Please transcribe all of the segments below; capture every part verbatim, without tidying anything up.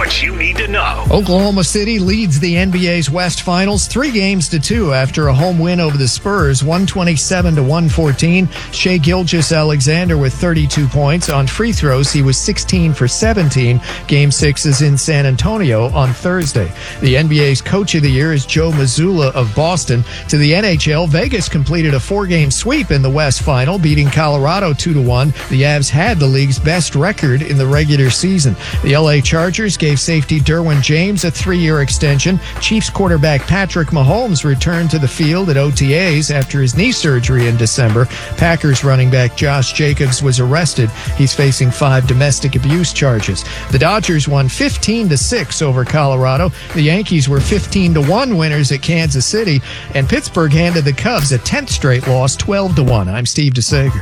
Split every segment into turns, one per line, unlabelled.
what you need to know.
Oklahoma City leads the N B A's West Finals three games to two after a home win over the Spurs, one twenty-seven to one fourteen. Shai Gilgeous-Alexander with thirty-two points. On free throws, he was sixteen for seventeen. Game six is in San Antonio on Thursday. The N B A's Coach of the Year is Joe Mazzulla of Boston. To the N H L, Vegas completed a four-game sweep in the West Final, beating Colorado two to one. The Avs had the league's best record in the regular season. The L A Chargers gave safety Derwin James a three-year extension. Chiefs quarterback Patrick Mahomes returned to the field at O T As after his knee surgery in December. Packers running back Josh Jacobs was arrested. He's facing five domestic abuse charges. The Dodgers won fifteen to six over Colorado. The Yankees were fifteen to one winners at Kansas City, and Pittsburgh handed the Cubs a tenth straight loss, twelve to one. I'm Steve DeSager.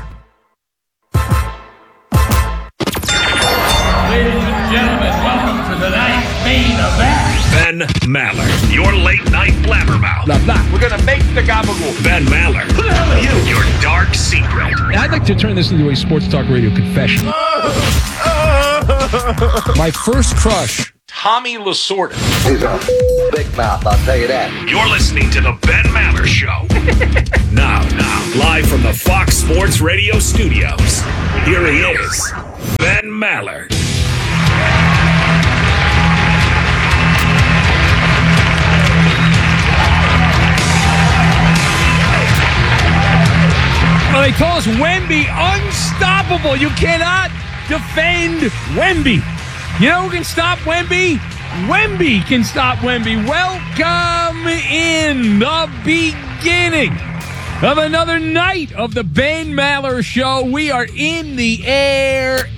Ladies and gentlemen, welcome to tonight's main event.
Ben Maller, your late night blabbermouth.
Blah, blah. We're going to make the gabagool.
Ben Maller. Who the hell are you? Your dark secret.
I'd like to turn this into a sports talk radio confession. My first crush, Tommy Lasorda.
He's a big mouth, I'll tell you that.
You're listening to the Ben Maller Show. now, now, live from the Fox Sports Radio studios. Here he is, Ben Maller.
Well, they call us Wemby unstoppable. You cannot defend Wemby. You know who can stop Wemby? Wemby can stop Wemby. Welcome in the beginning of another night of the Ben Maller Show. We are in the air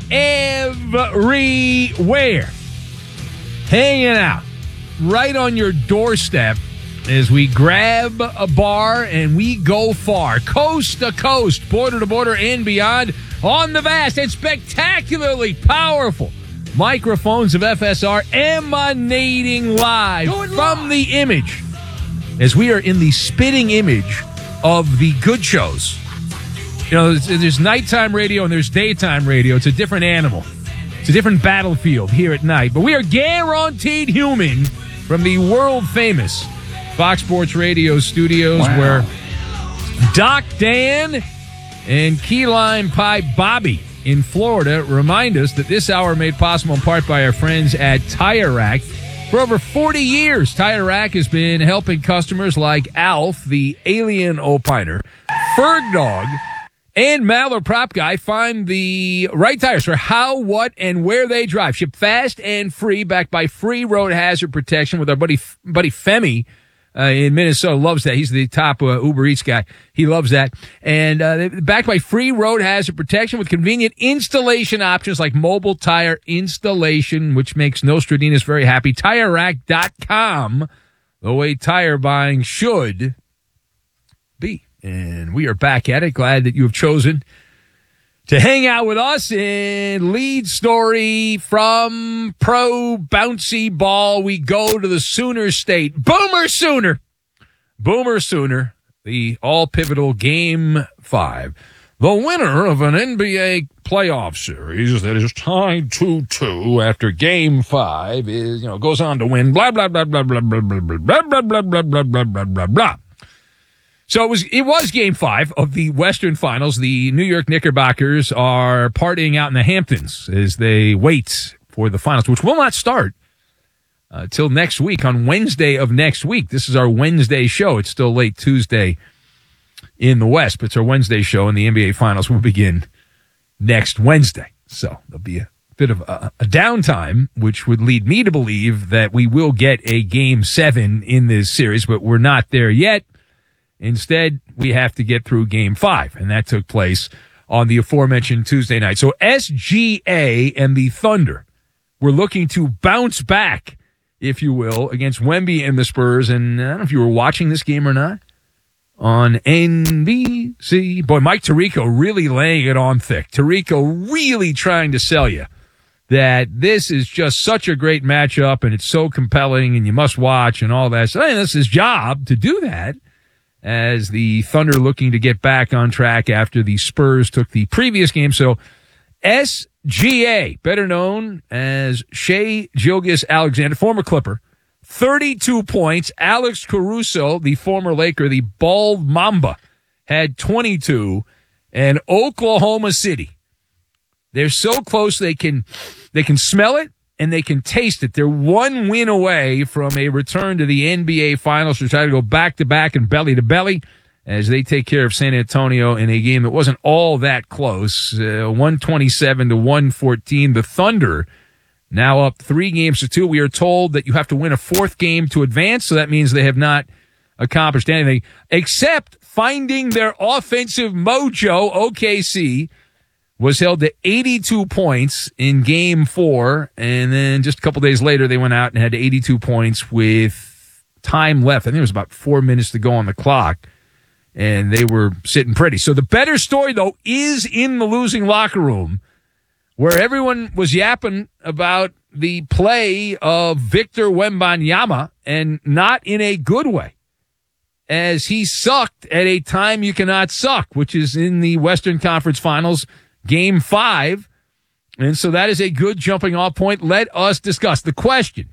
everywhere. Hanging out right on your doorstep as we grab a bar and we go far, coast to coast, border to border, and beyond on the vast and spectacularly powerful microphones of F S R emanating live from the image as we are in the spitting image of the good shows. You know, there's, there's nighttime radio and there's daytime radio. It's a different animal. It's a different battlefield here at night. But we are guaranteed human from the world-famous Fox Sports Radio studios, wow, where Doc Dan and Key Lime Pie Bobby in Florida remind us that this hour made possible in part by our friends at Tire Rack. For over forty years, Tire Rack has been helping customers like Alf, the alien opiner, Ferg Dog, and Maller Prop Guy find the right tires for how, what, and where they drive. Ship fast and free, backed by free road hazard protection with our buddy, buddy Femi. Uh, in Minnesota, loves that. He's the top uh, Uber Eats guy. He loves that. And uh, backed by free road hazard protection with convenient installation options like mobile tire installation, which makes Nostradamus very happy. Tire Rack dot com, the way tire buying should be. And we are back at it. Glad that you have chosen to hang out with us. And lead story from Pro Bouncy Ball. We go to the Sooner State. Boomer Sooner. Boomer Sooner. The all-pivotal Game five. The winner of an N B A playoff series that is tied two two after Game five is, you know, goes on to win blah, blah, blah, blah, blah, blah, blah, blah, blah, blah, blah, blah, blah, blah, blah, blah, blah. So it was it was Game five of the Western Finals. The New York Knickerbockers are partying out in the Hamptons as they wait for the finals, which will not start uh, till next week, on Wednesday of next week. This is our Wednesday show. It's still late Tuesday in the West, but it's our Wednesday show, and the N B A Finals will begin next Wednesday. So there'll be a bit of a, a downtime, which would lead me to believe that we will get a Game seven in this series, but we're not there yet. Instead, we have to get through Game five, and that took place on the aforementioned Tuesday night. So S G A and the Thunder were looking to bounce back, if you will, against Wemby and the Spurs. And I don't know if you were watching this game or not on N B C. Boy, Mike Tirico really laying it on thick. Tirico really trying to sell you that this is just such a great matchup, and it's so compelling, and you must watch, and all that. So hey, that's his job to do that, as the Thunder looking to get back on track after the Spurs took the previous game. So S G A, better known as Shai Gilgeous-Alexander, former Clipper, thirty-two points. Alex Caruso, the former Laker, the bald Mamba, had twenty-two. And Oklahoma City, they're so close they can they can smell it and they can taste it. They're one win away from a return to the N B A Finals to try to go back-to-back and belly-to-belly as they take care of San Antonio in a game that wasn't all that close, uh, one twenty-seven to one fourteen. The Thunder now up three games to two. We are told that you have to win a fourth game to advance, so that means they have not accomplished anything except finding their offensive mojo. O K C was held to eighty-two points in game four, and then just a couple days later they went out and had eighty-two points with time left. I think it was about four minutes to go on the clock. And they were sitting pretty. So the better story, though, is in the losing locker room where everyone was yapping about the play of Victor Wembanyama, and not in a good way, as he sucked at a time you cannot suck, which is in the Western Conference Finals, Game five. And so that is a good jumping off point. Let us discuss the question.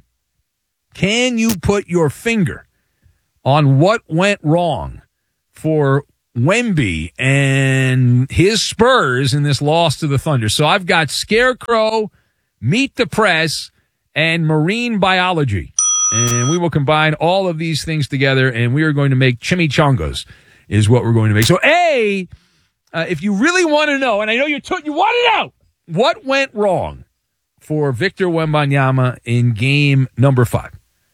Can you put your finger on what went wrong for Wemby and his Spurs in this loss to the Thunder? So I've got Scarecrow, Meet the Press, and Marine Biology. And we will combine all of these things together, and we are going to make chimichangas is what we're going to make. So, A, uh, if you really want to know, and I know you're t- you want to know, what went wrong for Victor Wembanyama in game number five?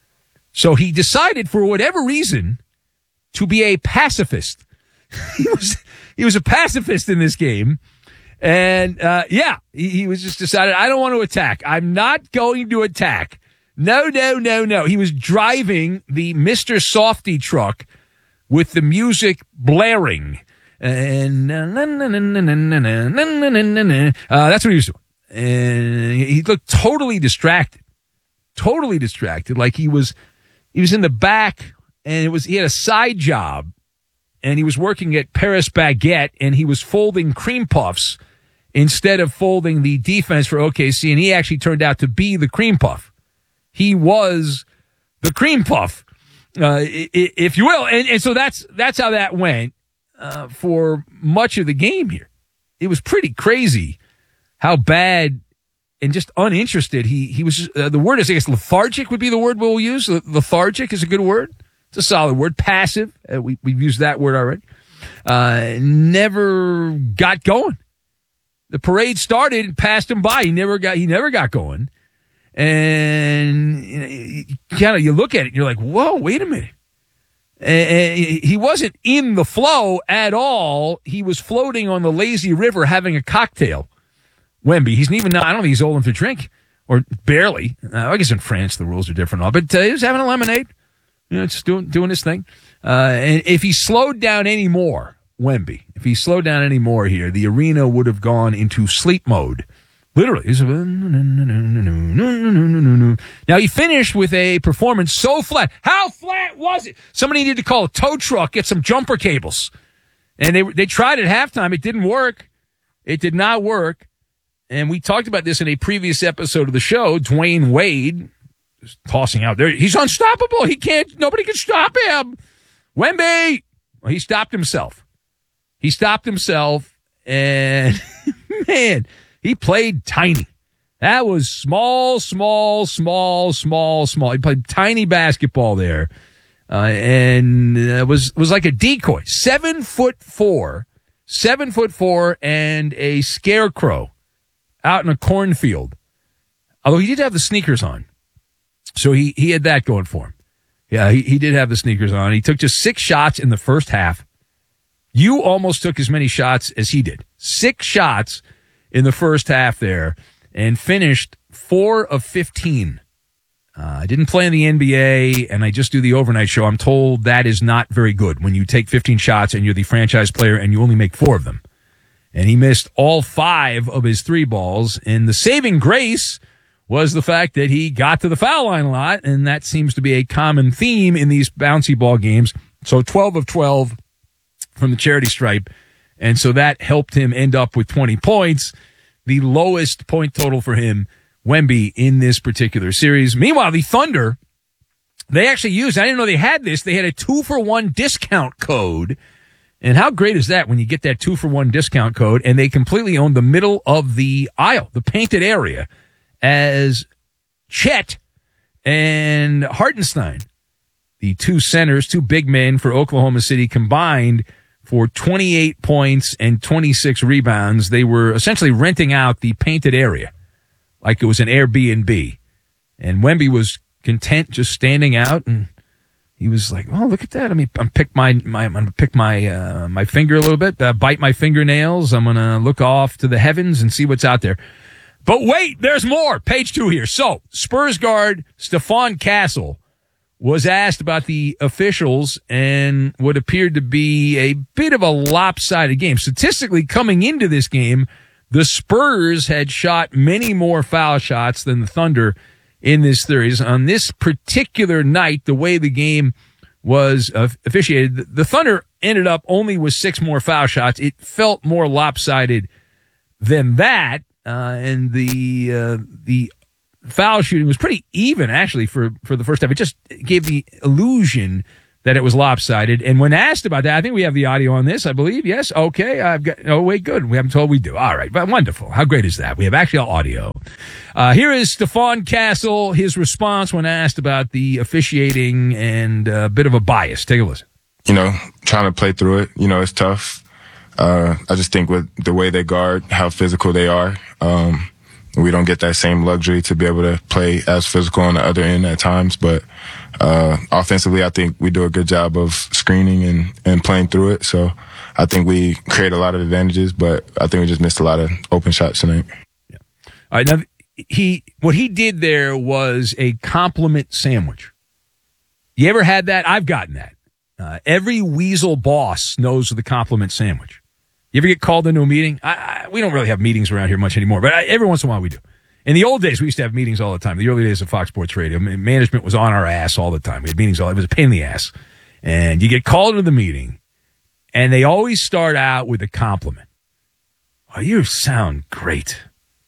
So he decided, for whatever reason, to be a pacifist. he was he was a pacifist in this game. And, uh, yeah, he, he was just decided, I don't want to attack. I'm not going to attack. No, no, no, no. He was driving the Mister Softy truck with the music blaring. And uh, that's what he was doing. And he looked totally distracted. Totally distracted. Like he was he was in the back, and it was he had a side job, and he was working at Paris Baguette, and he was folding cream puffs instead of folding the defense for O K C, and he actually turned out to be the cream puff. He was the cream puff, uh, if you will. And, and so that's that's how that went uh, for much of the game here. It was pretty crazy how bad and just uninterested he, he was. Uh, the word is, I guess, lethargic would be the word we'll use. Lethargic is a good word. It's a solid word. Passive. Uh, we, we've used that word already. Uh, never got going. The parade started and passed him by. He never got, he never got going. And you know, you kind of, you look at it and you're like, whoa, wait a minute. And he wasn't in the flow at all. He was floating on the lazy river having a cocktail. Wemby. He's even now, I don't think he's old enough to drink, or barely. Uh, I guess in France the rules are different, all, but uh, he was having a lemonade. You know, just doing doing his thing. Uh, and if he slowed down any more, Wemby, if he slowed down any more here, the arena would have gone into sleep mode. Literally. Now, he finished with a performance so flat. How flat was it? Somebody needed to call a tow truck, get some jumper cables. And they they tried at halftime. It didn't work. It did not work. And we talked about this in a previous episode of the show. Dwayne Wade is tossing out there. He's unstoppable. He can't, nobody can stop him. Wemby. Well, he stopped himself. He stopped himself. And, man, he played tiny. That was small, small, small, small, small. He played tiny basketball there. Uh, and it was, was like a decoy. Seven foot four. Seven foot four and a scarecrow out in a cornfield. Although he did have the sneakers on. So he, he had that going for him. Yeah, he, he did have the sneakers on. He took just six shots in the first half. You almost took as many shots as he did. Six shots in the first half there, and finished four of fifteen. Uh, I didn't play in the N B A, and I just do the overnight show. I'm told that is not very good when you take fifteen shots and you're the franchise player and you only make four of them. And he missed all five of his three balls. And the saving grace was the fact that he got to the foul line a lot, and that seems to be a common theme in these bouncy ball games. So twelve of twelve from the charity stripe. And so that helped him end up with twenty points. the lowest point total for him, Wemby, in this particular series. Meanwhile, the Thunder, they actually used, I didn't know they had this, they had a two-for-one discount code. And how great is that when you get that two-for-one discount code, and they completely own the middle of the aisle, the painted area, as Chet and Hartenstein, the two centers, two big men for Oklahoma City, combined for twenty-eight points and twenty-six rebounds. They were essentially renting out the painted area like it was an Airbnb. And Wemby was content just standing out, and he was like, "Oh, look at that! I mean, I'm pick my, my I'm gonna pick my uh, my finger a little bit, uh, bite my fingernails. I'm gonna look off to the heavens and see what's out there." But wait, there's more. Page two here. So Spurs guard Stephon Castle was asked about the officials and what appeared to be a bit of a lopsided game. Statistically, coming into this game, the Spurs had shot many more foul shots than the Thunder in this series. On this particular night, the way the game was uh, officiated, the Thunder ended up only with six more foul shots. It felt more lopsided than that, uh, and the uh, the foul shooting was pretty even, actually, for, for the first time. It just gave the illusion that it was lopsided. And when asked about that, I think we have the audio on this, I believe. Yes? Okay. I've got, oh, wait, good. We haven't told we do. All right. But wonderful. How great is that? We have actual audio. Uh, here is Stephon Castle, his response when asked about the officiating and a bit of a bias. Take a listen.
You know, trying to play through it, you know, it's tough. Uh, I just think with the way they guard, how physical they are, um, we don't get that same luxury to be able to play as physical on the other end at times. But uh, offensively, I think we do a good job of screening and, and playing through it. So I think we create a lot of advantages, but I think we just missed a lot of open shots tonight.
Yeah. All right, now, he, what he did there was a compliment sandwich. You ever had that? I've gotten that. Uh, every weasel boss knows the compliment sandwich. You ever get called into a meeting? I, I, we don't really have meetings around here much anymore, but I, every once in a while we do. In the old days, we used to have meetings all the time. The early days of Fox Sports Radio, management was on our ass all the time. We had meetings all. It was a pain in the ass. And you get called into the meeting, and they always start out with a compliment. "Oh, you sound great.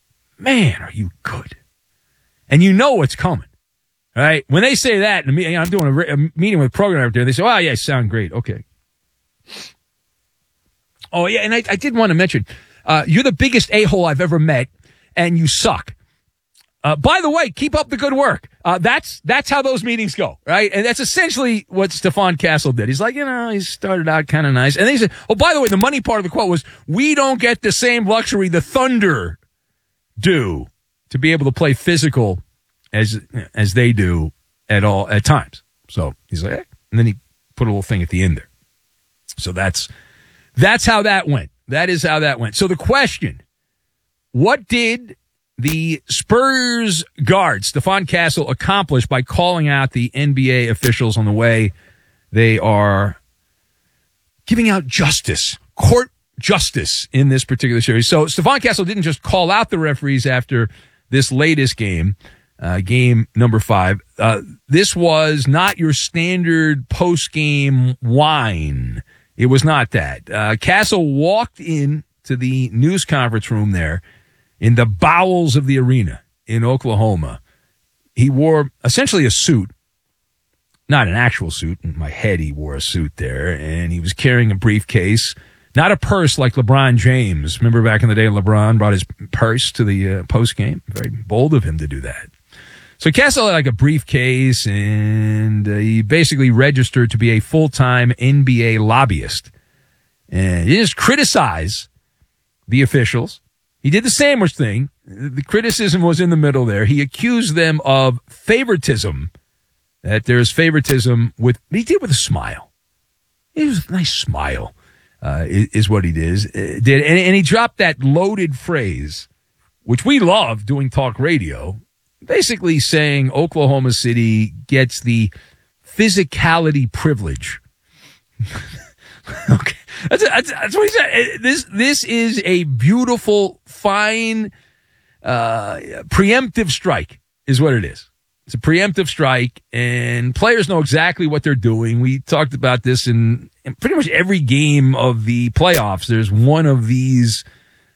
Man, are you good?" And you know what's coming, right? When they say that, and I'm doing a, a meeting with a program out there, they say, "Oh, yeah, you sound great. Okay." Oh, yeah, and I, I did want to mention, uh, you're the biggest a-hole I've ever met, and you suck. Uh, by the way, keep up the good work. Uh, that's that's how those meetings go, right? And that's essentially what Stephon Castle did. He's like, you know, he started out kind of nice. And then he said, oh, by the way, the money part of the quote was, "We don't get the same luxury the Thunder do to be able to play physical as as they do at all at times." So he's like, eh. And then he put a little thing at the end there. So that's... That's how that went. That is how that went. So the question, what did the Spurs guard, Stephon Castle, accomplish by calling out the N B A officials on the way they are giving out justice, court justice in this particular series? So Stephon Castle didn't just call out the referees after this latest game, uh, game number five. Uh, this was not your standard post-game whine. It was not that. Uh, Castle walked in to the news conference room there in the bowels of the arena in Oklahoma. He wore essentially a suit, not an actual suit. In my head, he wore a suit there, and he was carrying a briefcase, not a purse like LeBron James. Remember back in the day, LeBron brought his purse to the uh, postgame? Very bold of him to do that. So Castle had like a briefcase, and uh, he basically registered to be a full-time N B A lobbyist. And he just criticized the officials. He did the sandwich thing. The criticism was in the middle there. He accused them of favoritism, that there's favoritism with, he did with a smile. It was a nice smile, uh, is, is what he did. did. And, and he dropped that loaded phrase, which we love doing talk radio, basically saying Oklahoma City gets the physicality privilege. Okay, that's, that's, that's what he said. This this is a beautiful, fine, uh, preemptive strike, is what it is. It's a preemptive strike, and players know exactly what they're doing. We talked about this in, in pretty much every game of the playoffs. There's one of these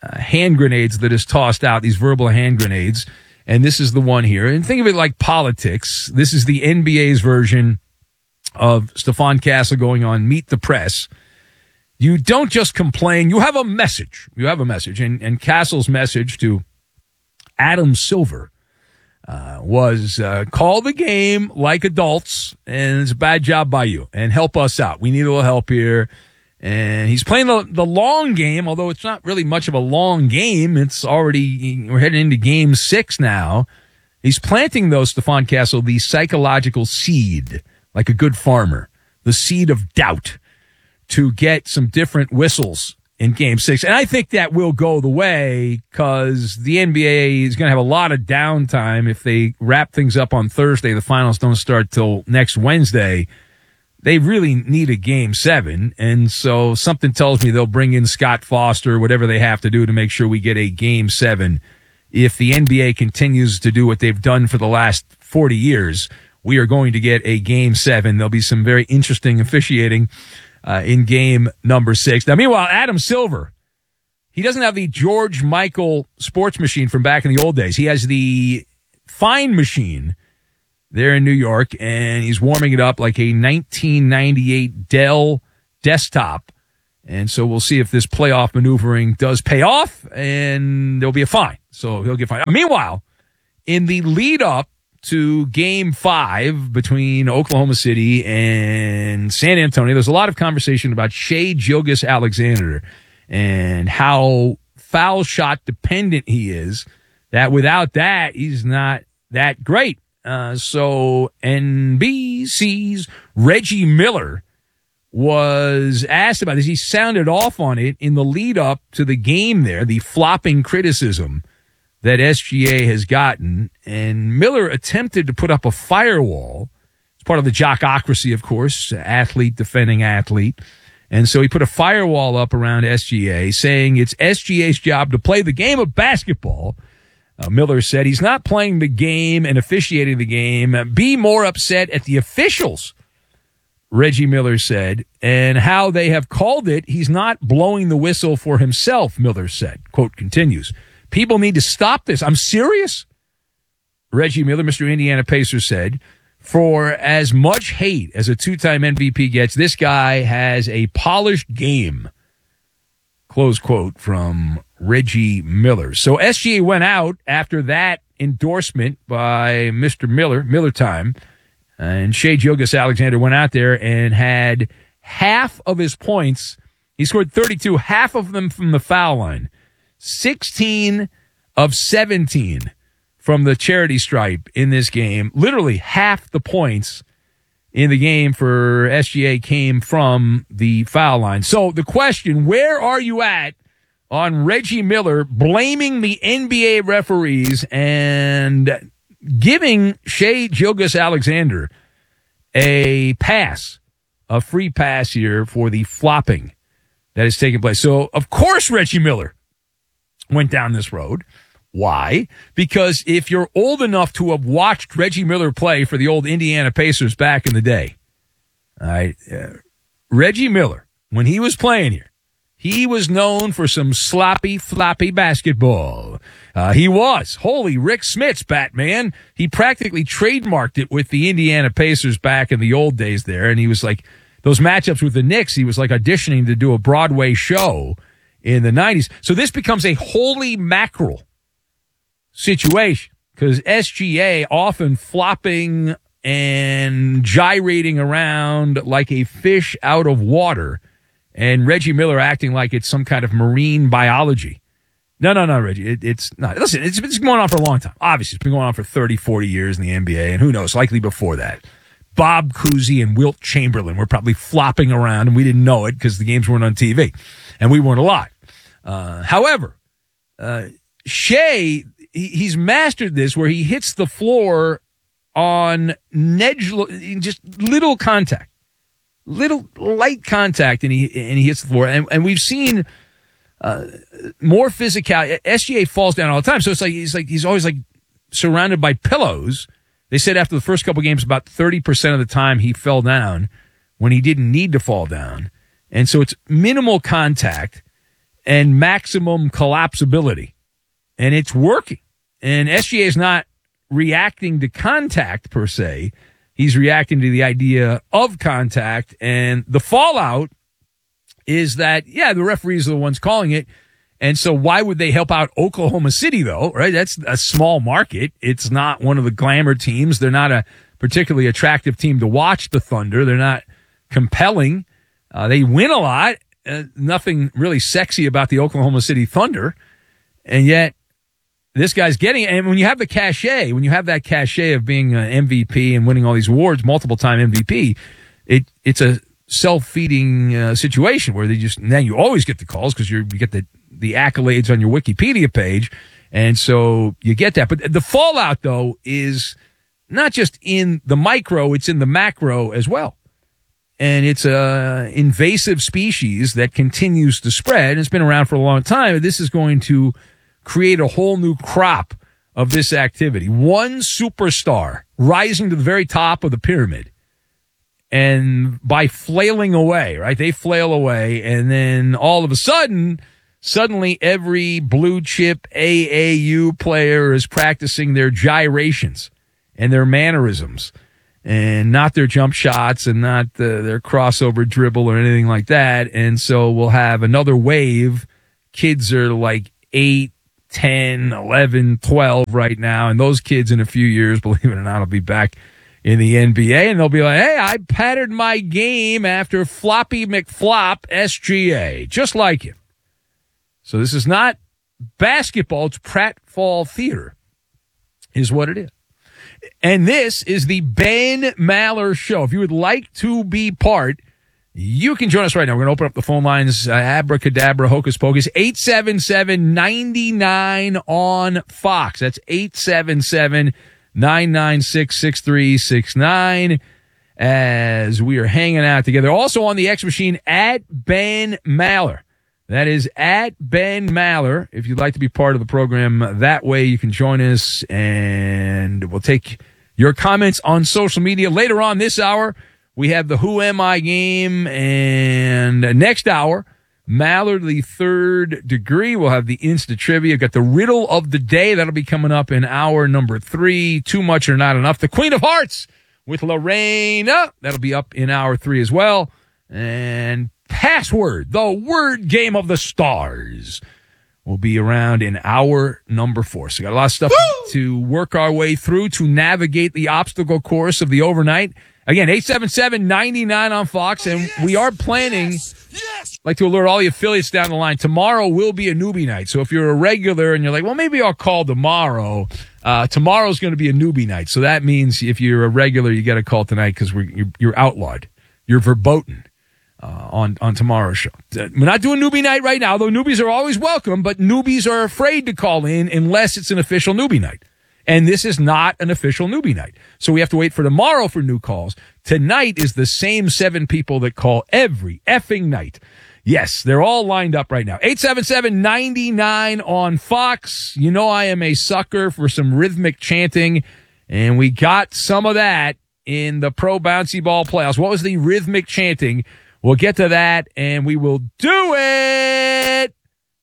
uh, hand grenades that is tossed out, these verbal hand grenades. And this is the one here. And think of it like politics. This is the N B A's version of Stephon Castle going on Meet the Press. You don't just complain. You have a message. You have a message. And, and Castle's message to Adam Silver uh, was uh, call the game like adults, and it's a bad job by you, and help us out. We need a little help here. And he's playing the, the long game, although it's not really much of a long game. It's already, we're heading into game six now. He's planting, though, Stephon Castle, the psychological seed, like a good farmer, the seed of doubt, to get some different whistles in game six. And I think that will go the way because the N B A is going to have a lot of downtime if they wrap things up on Thursday. The finals don't start till next Wednesday. They really need a game seven. And so something tells me they'll bring in Scott Foster, whatever they have to do to make sure we get a game seven. If the N B A continues to do what they've done for the last forty years, we are going to get a game seven. There'll be some very interesting officiating uh, in game number six. Now, meanwhile, Adam Silver, he doesn't have the George Michael sports machine from back in the old days. He has the Fine machine there in New York, and he's warming it up like a nineteen ninety-eight Dell desktop. And so we'll see if this playoff maneuvering does pay off, and there'll be a fine. So he'll get fined. Meanwhile, in the lead up to game five between Oklahoma City and San Antonio, there's a lot of conversation about Shai Gilgeous-Alexander and how foul shot dependent he is, that without that, he's not that great. Uh, so N B C's Reggie Miller was asked about this. He sounded off on it in the lead up to the game there, the flopping criticism that S G A has gotten. And Miller attempted to put up a firewall. It's part of the jockocracy, of course, athlete defending athlete. And so he put a firewall up around S G A, saying it's S G A's job to play the game of basketball. Uh, Miller said he's not playing the game and officiating the game. Be more upset at the officials, Reggie Miller said, and how they have called it. He's not blowing the whistle for himself, Miller said. Quote continues, people need to stop this. I'm serious. Reggie Miller, Mister Indiana Pacers, said, for as much hate as a two-time M V P gets, this guy has a polished game. Close quote from Reggie Miller. So S G A went out after that endorsement by Mister Miller, Miller time, and Shai Gilgeous-Alexander went out there and had half of his points. He scored thirty-two, half of them from the foul line, sixteen of seventeen from the charity stripe in this game. Literally half the points in the game for S G A came from the foul line. So the question, where are you at on Reggie Miller blaming the N B A referees and giving Shai Gilgeous-Alexander a pass, a free pass here for the flopping that is taking place? So, of course, Reggie Miller went down this road. Why? Because if you're old enough to have watched Reggie Miller play for the old Indiana Pacers back in the day, all right, uh, Reggie Miller, when he was playing here, he was known for some sloppy, floppy basketball. Uh, he was. Holy Rick Smits, Batman. He practically trademarked it with the Indiana Pacers back in the old days there, and he was like, those matchups with the Knicks, he was like auditioning to do a Broadway show in the nineties. So this becomes a holy mackerel situation because S G A often flopping and gyrating around like a fish out of water, and Reggie Miller acting like it's some kind of marine biology. No, no, no, Reggie. It, it's not. Listen, it's been going on for a long time. Obviously, it's been going on for thirty, forty years in the N B A, and who knows, likely before that. Bob Cousy and Wilt Chamberlain were probably flopping around, and we didn't know it because the games weren't on T V, and we weren't alive. Uh, however, uh, Shai, he, he's mastered this where he hits the floor on nedge, just little contact, little light contact, and he and he hits the floor. And, and we've seen uh, more physical. S G A falls down all the time, so it's like he's like he's always like surrounded by pillows. They said after the first couple of games, about thirty percent of the time he fell down when he didn't need to fall down, and so it's minimal contact. and maximum collapsibility. And it's working. And S G A is not reacting to contact per se. He's reacting to the idea of contact. And the fallout is that, yeah, the referees are the ones calling it. And so why would they help out Oklahoma City, though, right? That's a small market. It's not one of the glamour teams. They're not a particularly attractive team to watch, the Thunder. They're not compelling. Uh, they win a lot. Uh, nothing really sexy about the Oklahoma City Thunder. And yet this guy's getting it. And when you have the cachet, when you have that cachet of being an M V P and winning all these awards, multiple-time M V P, it it's a self-feeding uh, situation where they just, now you always get the calls because you get the, the accolades on your Wikipedia page. And so you get that. But the fallout, though, is not just in the micro, it's in the macro as well. And it's a invasive species that continues to spread. It's been around for a long time. This is going to create a whole new crop of this activity. One superstar rising to the very top of the pyramid. And by flailing away, right? They flail away. And then all of a sudden, suddenly every blue chip A A U player is practicing their gyrations and their mannerisms and not their jump shots and not the, their crossover dribble or anything like that. And so we'll have another wave. Kids are like eight, ten, eleven, twelve right now. And those kids in a few years, believe it or not, will be back in the N B A. And they'll be like, hey, I patterned my game after Floppy McFlop S G A, just like him. So this is not basketball. It's pratfall theater is what it is. And this is the Ben Maller Show. If you would like to be part, you can join us right now. We're going to open up the phone lines. Uh, abracadabra, hocus pocus. eight seven seven, nine nine on Fox. That's eight seven seven, nine nine six, six three six nine as we are hanging out together. Also on the X machine, at Ben Maller. That is at Ben Maller. If you'd like to be part of the program that way, you can join us, and we'll take your comments on social media. Later on this hour, we have the Who Am I game, and next hour, Maller, the third degree. We'll have the Insta Trivia. Got the Riddle of the Day. That'll be coming up in hour number three. Too much or not enough. The Queen of Hearts with Lorena. That'll be up in hour three as well. And Password, the word game of the stars, will be around in hour number four. So we got a lot of stuff Woo! to work our way through to navigate the obstacle course of the overnight. Again, eight seven seven, nine nine on Fox, and yes, we are planning, yes, yes. like to alert all the affiliates down the line. Tomorrow will be a newbie night. So if you're a regular and you're like, well, maybe I'll call tomorrow, uh, tomorrow's going to be a newbie night. So that means if you're a regular, you got to call tonight because we're you're, you're outlawed. You're verboten. Uh, on, on tomorrow's show. We're not doing newbie night right now, though newbies are always welcome, but newbies are afraid to call in unless it's an official newbie night. And this is not an official newbie night. So we have to wait for tomorrow for new calls. Tonight is the same seven people that call every effing night. Yes, they're all lined up right now. eight seven seven, nine nine on Fox. You know I am a sucker for some rhythmic chanting, and we got some of that in the Pro Bouncy Ball playoffs. What was the rhythmic chanting? We'll get to that, and we will do it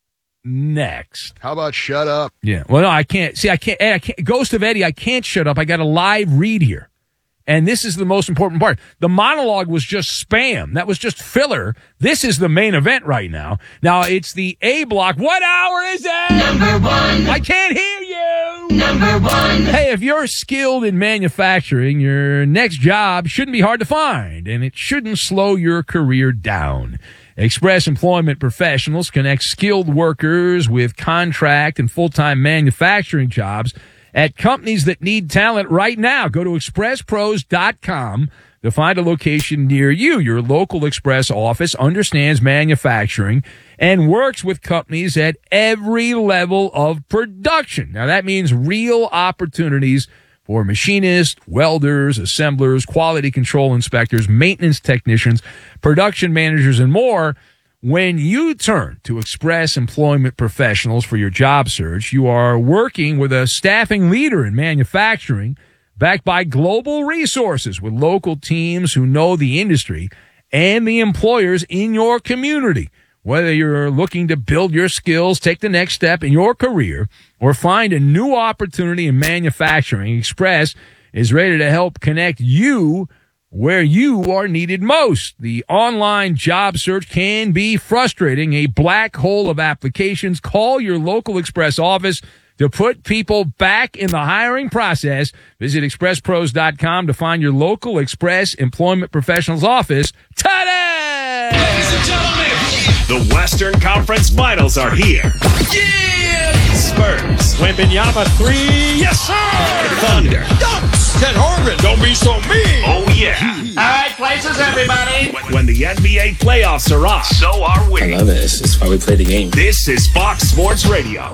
next.
How about shut up?
Yeah. Well, no, I can't. See, I can't. I can't. Ghost of Eddie, I can't shut up. I got a live read here. And this is the most important part. The monologue was just spam. That was just filler. This is the main event right now. Now, it's the A block. What hour is it?
Number one.
I can't hear you.
Number one.
Hey, if you're skilled in manufacturing, your next job shouldn't be hard to find, and it shouldn't slow your career down. Express Employment Professionals connect skilled workers with contract and full-time manufacturing jobs at companies that need talent right now. Go to express pros dot com to find a location near you. Your local Express office understands manufacturing and works with companies at every level of production. Now, that means real opportunities for machinists, welders, assemblers, quality control inspectors, maintenance technicians, production managers, and more. When you turn to Express Employment Professionals for your job search, you are working with a staffing leader in manufacturing, backed by global resources with local teams who know the industry and the employers in your community. Whether you're looking to build your skills, take the next step in your career, or find a new opportunity in manufacturing, Express is ready to help connect you where you are needed most. The online job search can be frustrating, a black hole of applications. Call your local Express office to put people back in the hiring process. Visit express pros dot com to find your local Express Employment Professionals office today.
Ladies and gentlemen, the Western Conference Finals are here. Yeah! Spurs.
Wembanyama three. Yes, sir.
Thunder.
Ted Horgan. Don't be so mean.
Oh, yeah.
All right, places, everybody.
When the N B A playoffs are on, so are we.
I love it. This is why we play the game.
This is Fox Sports Radio.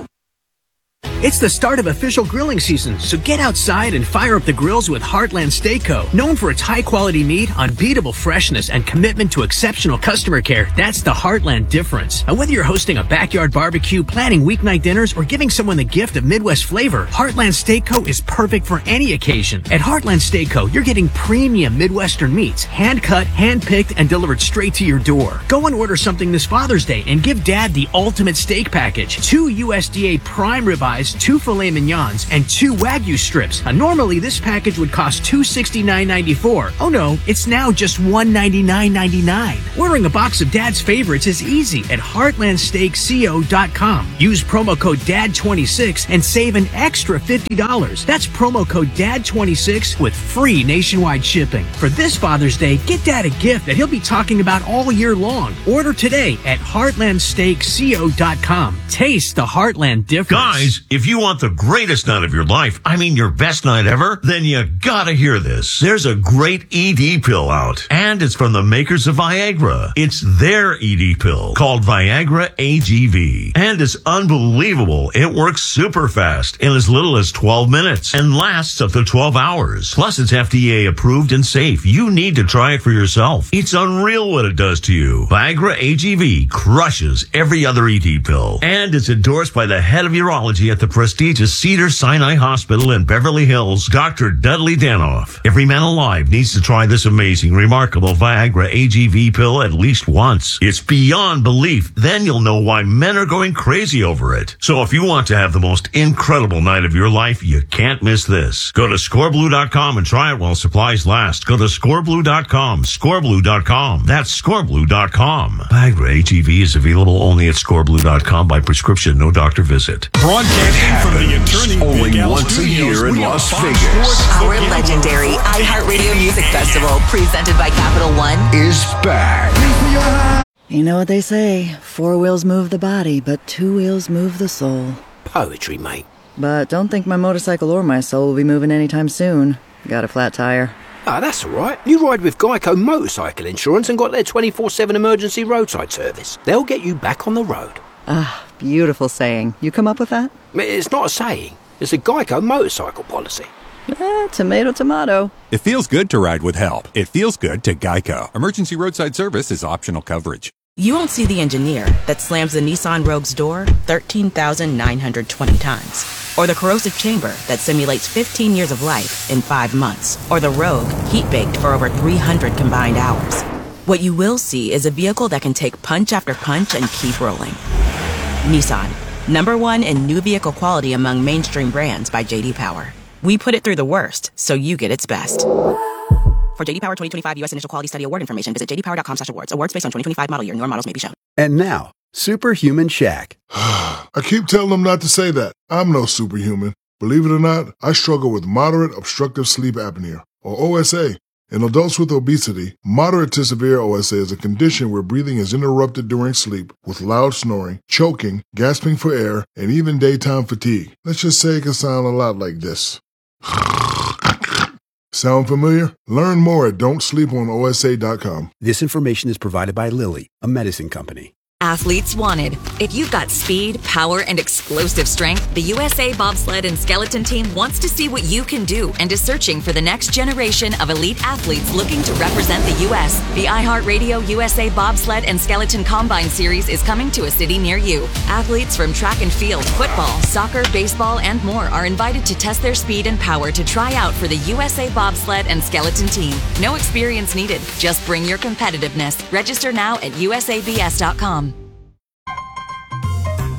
It's the start of official grilling season, so get outside and fire up the grills with Heartland Steak Co. Known for its high-quality meat, unbeatable freshness, and commitment to exceptional customer care, that's the Heartland difference. And whether you're hosting a backyard barbecue, planning weeknight dinners, or giving someone the gift of Midwest flavor, Heartland Steak Co. is perfect for any occasion. At Heartland Steak Co., you're getting premium Midwestern meats, hand-cut, hand-picked, and delivered straight to your door. Go and order something this Father's Day and give Dad the ultimate steak package. Two U S D A prime ribeyes, two filet mignons, and two Wagyu strips. Now, normally, this package would cost two hundred sixty-nine dollars and ninety-four cents. Oh no, it's now just one hundred ninety-nine dollars and ninety-nine cents. Ordering a box of Dad's favorites is easy at heartland steak co dot com. Use promo code D A D twenty-six and save an extra fifty dollars. That's promo code D A D twenty-six with free nationwide shipping. For this Father's Day, get Dad a gift that he'll be talking about all year long. Order today at heartland steak co dot com. Taste the Heartland difference.
Guys, if you want the greatest night of your life, I mean your best night ever, then you gotta hear this. There's a great E D pill out, and it's from the makers of Viagra. It's their E D pill called Viagra A G V, and it's unbelievable. It works super fast in as little as twelve minutes and lasts up to twelve hours. Plus, it's F D A approved and safe. You need to try it for yourself. It's unreal what it does to you. Viagra A G V crushes every other E D pill, and it's endorsed by the head of urology at the prestigious Cedars-Sinai Hospital in Beverly Hills, Doctor Dudley Danoff. Every man alive needs to try this amazing, remarkable Viagra A G V pill at least once. It's beyond belief. Then you'll know why men are going crazy over it. So if you want to have the most incredible night of your life, you can't miss this. Go to score blue dot com and try it while supplies last. Go to score blue dot com, score blue dot com. That's score blue dot com. Viagra A G V is available only at score blue dot com by prescription, no doctor visit.
Broadcasting from the attorney
only
Big Al
once a
Studios,
year in
we are
Las
Fox
Vegas.
Sports
Our
looking
legendary
for-
iHeartRadio Music Festival, presented by Capital One,
Is back.
You know what they say, four wheels move the body, but two wheels move the soul.
Poetry, mate.
But don't think my motorcycle or my soul will be moving anytime soon. Got a flat tire.
Ah, that's all right. You ride with Geico Motorcycle Insurance and got their twenty-four seven emergency roadside service. They'll get you back on the road.
Ah, beautiful saying. You come up with that?
It's not a saying. It's a Geico motorcycle policy.
Eh, tomato, tomato.
It feels good to ride with help. It feels good to Geico. Emergency roadside service is optional coverage.
You won't see the engineer that slams the Nissan Rogue's door thirteen thousand nine hundred twenty times. Or the corrosive chamber that simulates fifteen years of life in five months. Or the Rogue heat-baked for over three hundred combined hours. What you will see is a vehicle that can take punch after punch and keep rolling. Nissan, number one in new vehicle quality among mainstream brands by J D Power. We put it through the worst, so you get its best. For J D Power twenty twenty-five U S Initial Quality Study Award information, visit j d power dot com slash awards. Awards based on twenty twenty-five model year. Newer models may be shown.
And now, Superhuman Shaq.
I keep telling them not to say that. I'm no superhuman. Believe it or not, I struggle with moderate obstructive sleep apnea, or O S A. In adults with obesity, moderate to severe O S A is a condition where breathing is interrupted during sleep with loud snoring, choking, gasping for air, and even daytime fatigue. Let's just say it can sound a lot like this. Sound familiar? Learn more at don't sleep on O S A dot com.
This information is provided by Lilly, a medicine company.
Athletes wanted. If you've got speed, power, and explosive strength, the U S A Bobsled and Skeleton Team wants to see what you can do and is searching for the next generation of elite athletes looking to represent the U S The iHeartRadio U S A Bobsled and Skeleton Combine Series is coming to a city near you. Athletes from track and field, football, soccer, baseball, and more are invited to test their speed and power to try out for the U S A Bobsled and Skeleton Team. No experience needed. Just bring your competitiveness. Register now at U S A B S dot com.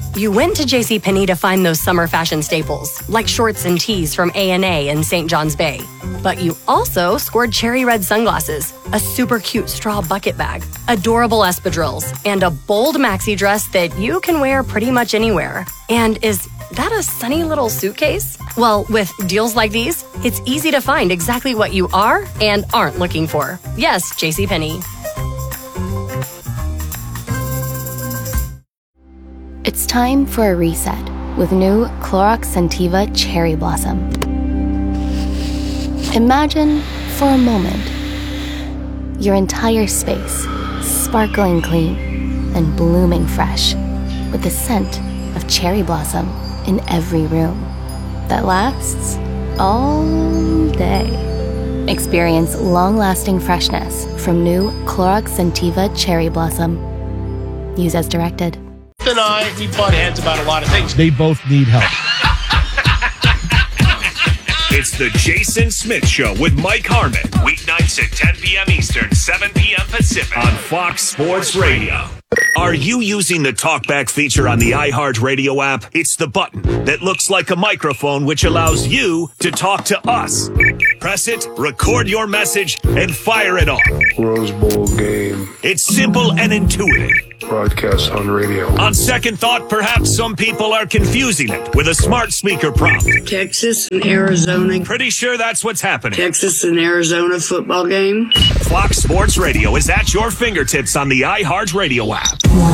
You went to JCPenney to find those summer fashion staples, like shorts and tees from A and A in Saint John's Bay. But you also scored cherry red sunglasses, a super cute straw bucket bag, adorable espadrilles, and a bold maxi dress that you can wear pretty much anywhere. And is that a sunny little suitcase? Well, with deals like these, it's easy to find exactly what you are and aren't looking for. Yes, JCPenney.
It's time for a reset with new Clorox Scentiva Cherry Blossom. Imagine, for a moment, your entire space sparkling clean and blooming fresh with the scent of cherry blossom in every room that lasts all day. Experience long-lasting freshness from new Clorox Scentiva Cherry Blossom. Use as directed.
And I, we butt heads about a lot of things.
They both need help.
It's the Jason Smith Show with Mike Harmon. Weeknights at ten p.m. Eastern, seven p.m. Pacific on Fox Sports Radio. Are you using the TalkBack feature on the iHeartRadio app? It's the button that looks like a microphone which allows you to talk to us. Press it, record your message, and fire it off.
Rose Bowl game.
It's simple and intuitive.
Broadcast on radio.
On second thought, perhaps some people are confusing it with a smart speaker prompt.
Texas and Arizona.
Pretty sure that's what's happening.
Texas and Arizona football game.
Fox Sports Radio is at your fingertips on the iHeartRadio app.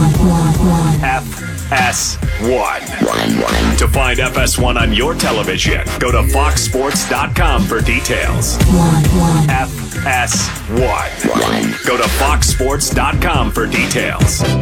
F S one. To find F S one on your television, go to fox sports dot com for details. F S one. Go to fox sports dot com for details.